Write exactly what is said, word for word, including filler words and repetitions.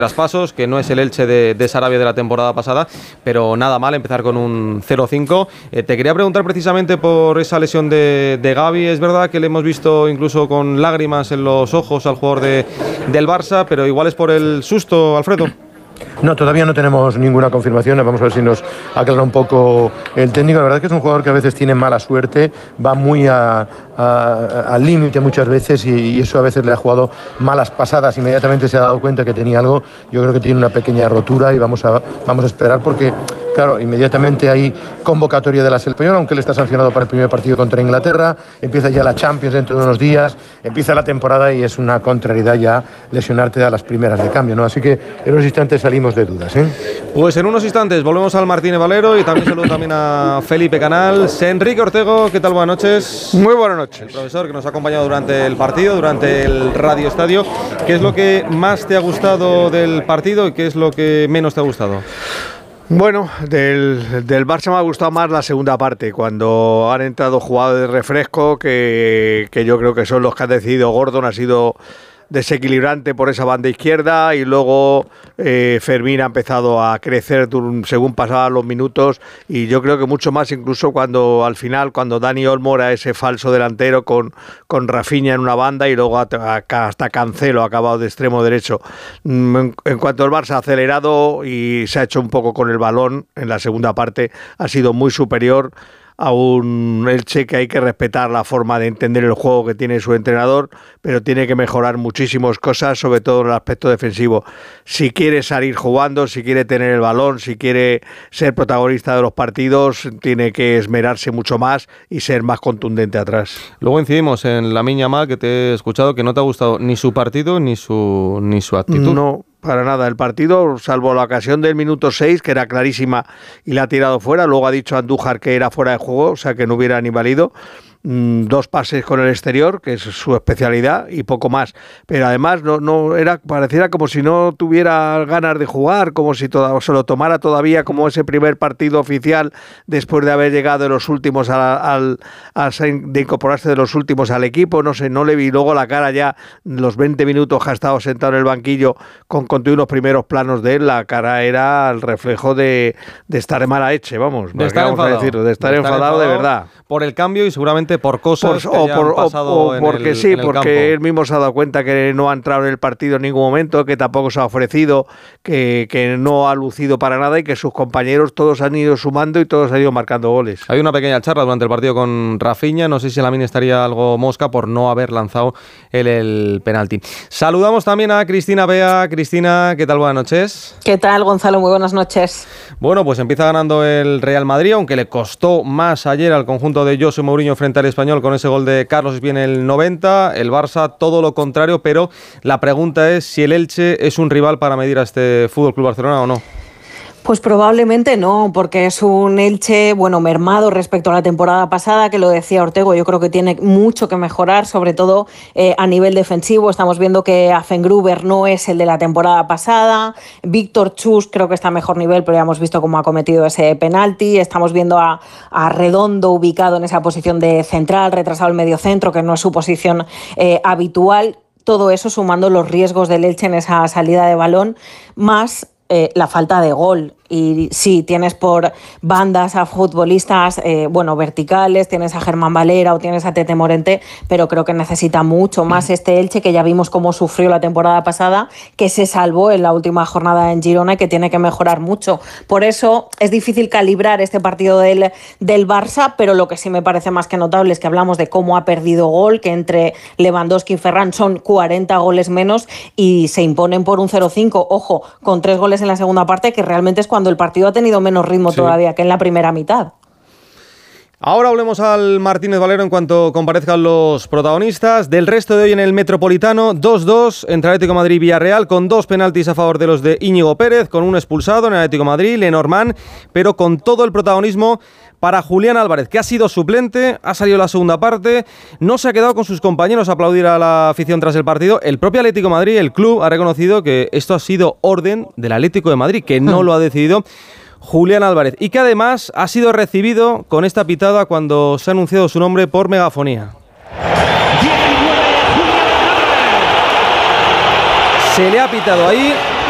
traspasos, que no es el Elche de, de Sarabia de la temporada pasada, pero nada mal empezar con un cero cinco. Eh, te quería preguntar precisamente por esa lesión de, de Gavi. Es verdad que le hemos visto incluso con lágrimas en los ojos al jugador de, del Barça, pero igual es por el susto, Alfredo. No, todavía no tenemos ninguna confirmación. Vamos a ver si nos aclara un poco el técnico. La verdad es que es un jugador que a veces tiene mala suerte, va muy a, a, al límite muchas veces y, y eso a veces le ha jugado malas pasadas. Inmediatamente se ha dado cuenta que tenía algo. Yo creo que tiene una pequeña rotura y vamos a, vamos a esperar porque, claro, inmediatamente hay convocatoria de la selección, aunque él está sancionado para el primer partido contra Inglaterra. Empieza ya la Champions dentro de unos días, empieza la temporada y es una contrariedad ya lesionarte a las primeras de cambio, ¿no? Así que en unos instantes salimos de dudas, ¿eh? Pues en unos instantes volvemos al Martínez Valero y también saludo también a Felipe Canal. Enrique Ortego, ¿qué tal? Buenas noches. Muy buenas noches. El profesor que nos ha acompañado durante el partido, durante el Radio Estadio. ¿Qué es lo que más te ha gustado del partido y qué es lo que menos te ha gustado? Bueno, del, del Barça me ha gustado más la segunda parte, cuando han entrado jugadores de refresco que, que yo creo que son los que han decidido. Gordon ha sido desequilibrante por esa banda izquierda y luego eh, Fermín ha empezado a crecer según pasaban los minutos y yo creo que mucho más incluso cuando al final, cuando Dani Olmo era ese falso delantero con, con Rafinha en una banda y luego hasta Cancelo ha acabado de extremo derecho. En, en cuanto al Barça ha acelerado y se ha hecho un poco con el balón en la segunda parte, ha sido muy superior a un Elche que hay que respetar la forma de entender el juego que tiene su entrenador, pero tiene que mejorar muchísimas cosas, sobre todo en el aspecto defensivo. Si quiere salir jugando, si quiere tener el balón, si quiere ser protagonista de los partidos, tiene que esmerarse mucho más y ser más contundente atrás. Luego incidimos en Lamine Yamal, que te he escuchado que no te ha gustado ni su partido ni su, ni su actitud. No. Para nada, el partido, salvo la ocasión del minuto seis, que era clarísima y la ha tirado fuera, luego ha dicho Andújar que era fuera de juego, o sea que no hubiera ni valido. Dos pases con el exterior, que es su especialidad, y poco más. Pero además no, no era, pareciera como si no tuviera ganas de jugar, como si toda, se lo tomara todavía como ese primer partido oficial después de haber llegado de los últimos a, al, a, de incorporarse de los últimos al equipo. No sé, no le vi luego la cara ya los veinte minutos que ha estado sentado en el banquillo con, con unos primeros planos de él. La cara era el reflejo de, de estar de mala leche, vamos, de estar, vamos a decirlo, de estar, de estar enfadado, enfadado de verdad. Por el cambio y seguramente por cosas por, que o, hayan por, pasado o, o en porque el, sí, en el porque campo. Él mismo se ha dado cuenta que no ha entrado en el partido en ningún momento, que tampoco se ha ofrecido, que, que no ha lucido para nada y que sus compañeros todos han ido sumando y todos han ido marcando goles. Hay una pequeña charla durante el partido con Rafinha, no sé si Lamine estaría algo mosca por no haber lanzado el, el penalti. Saludamos también a Cristina Bea. Cristina, ¿qué tal? Buenas noches. ¿Qué tal, Gonzalo? Muy buenas noches. Bueno, pues empieza ganando el Real Madrid, aunque le costó más ayer al conjunto de José Mourinho frente al Español con ese gol de Carlos Espí en el noventa. El Barça todo lo contrario, pero la pregunta es si el Elche es un rival para medir a este F C Barcelona o no. Pues probablemente no, porque es un Elche, bueno, mermado respecto a la temporada pasada, que lo decía Ortego, yo creo que tiene mucho que mejorar, sobre todo eh, a nivel defensivo. Estamos viendo que Affengruber no es el de la temporada pasada, Víctor Chus creo que está a mejor nivel, pero ya hemos visto cómo ha cometido ese penalti. Estamos viendo a, a Redondo ubicado en esa posición de central, retrasado el mediocentro, que no es su posición eh, habitual. Todo eso sumando los riesgos del Elche en esa salida de balón, más Eh, la falta de gol. Y sí, tienes por bandas a futbolistas, eh, bueno, verticales, tienes a Germán Valera o tienes a Tete Morente, pero creo que necesita mucho más este Elche, que ya vimos cómo sufrió la temporada pasada, que se salvó en la última jornada en Girona y que tiene que mejorar mucho. Por eso es difícil calibrar este partido del, del Barça, pero lo que sí me parece más que notable es que hablamos de cómo ha perdido gol, que entre Lewandowski y Ferran son cuarenta goles menos y se imponen por un cero cinco. Ojo, con tres goles en la segunda parte, que realmente es cuando el partido ha tenido menos ritmo sí. todavía que en la primera mitad. Ahora hablemos al Martínez Valero en cuanto comparezcan los protagonistas. Del resto de hoy en el Metropolitano, dos dos entre Atlético de Madrid y Villarreal, con dos penaltis a favor de los de Íñigo Pérez, con un expulsado en el Atlético de Madrid, Lenormand, pero con todo el protagonismo para Julián Álvarez, que ha sido suplente, ha salido la segunda parte, no se ha quedado con sus compañeros a aplaudir a la afición tras el partido. El propio Atlético de Madrid, el club, ha reconocido que esto ha sido orden del Atlético de Madrid, que no lo ha decidido Julián Álvarez, y que además ha sido recibido con esta pitada cuando se ha anunciado su nombre por megafonía. Se le ha pitado ahí